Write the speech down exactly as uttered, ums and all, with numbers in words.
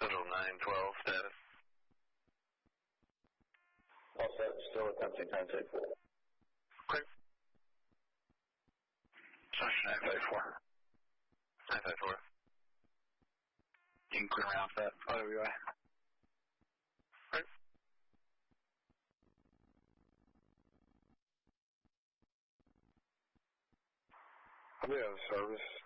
Central nine twelve status. All set, still attempting contact. Okay. Section nine five four. nine five four. You can clear me off that O W I. Okay. We have service.